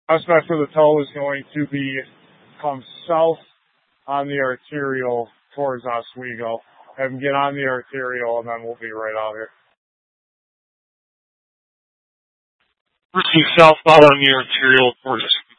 Suspect for the tow is going to come south on the arterial towards Oswego. Have him get on the arterial, and then we'll be right out here. Proceed southbound on the arterial towards